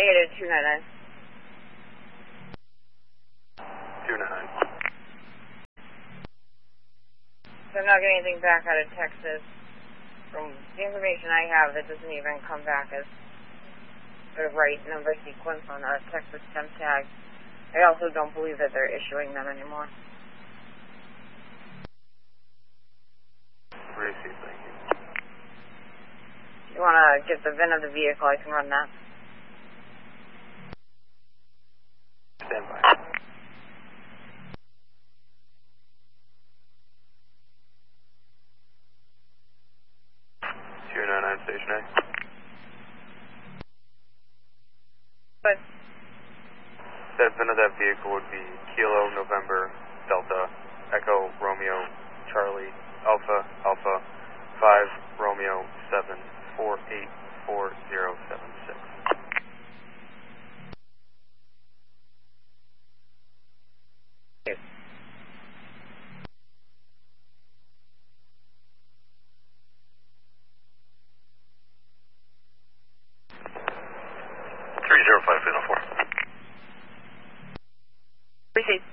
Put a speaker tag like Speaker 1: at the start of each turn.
Speaker 1: Negative 299.
Speaker 2: 299.
Speaker 1: So I'm not getting anything back out of Texas. From the information I have, that doesn't even come back as the right number sequence on a Texas temp tag. I also don't believe that they're issuing them anymore.
Speaker 2: Received, thank you.
Speaker 1: You want to get the VIN of the vehicle, I can run that.
Speaker 2: Stand by. Station A.
Speaker 1: But
Speaker 2: That VIN of that vehicle would be Kilo, November, Delta, Echo, Romeo, Charlie, Alpha, Alpha, 5, Romeo, 7, 4, 8, 4, 0, 7, 6.
Speaker 1: Yes.
Speaker 2: Three zero five final four.
Speaker 1: Received.